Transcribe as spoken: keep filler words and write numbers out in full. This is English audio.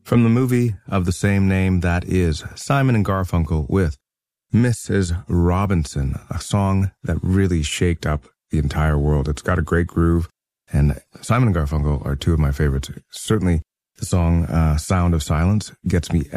From the movie of the same name, that is Simon and Garfunkel with Missus Robinson, a song that really shaked up the entire world. It's got a great groove, and Simon and Garfunkel are two of my favorites. Certainly the song uh, Sound of Silence gets me